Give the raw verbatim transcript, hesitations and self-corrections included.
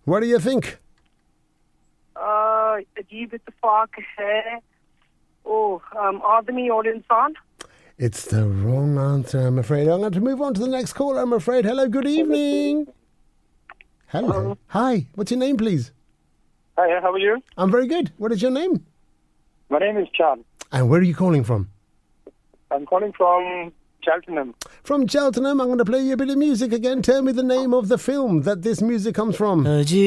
What do you think? Uh, अजीब इत्तेफाक है. Oh, um, आदमी और इंसान. It's the wrong answer, I'm afraid. I'm going to move on to the next caller, I'm afraid. Hello, good evening. Hello. Hello. Hi, what's your name, please? Hi, how are you? I'm very good. What is your name? My name is Chan. And where are you calling from? I'm calling from Cheltenham. From Cheltenham. I'm going to play you a bit of music again. Tell me the name of the film that this music comes from.